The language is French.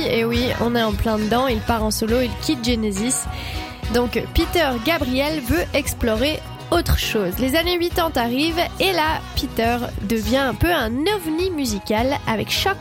et oui, on est en plein dedans. Il part en solo, il quitte Genesis. Donc Peter Gabriel veut explorer autre chose. Les années 80 arrivent et là, Peter devient un peu un ovni musical avec Shock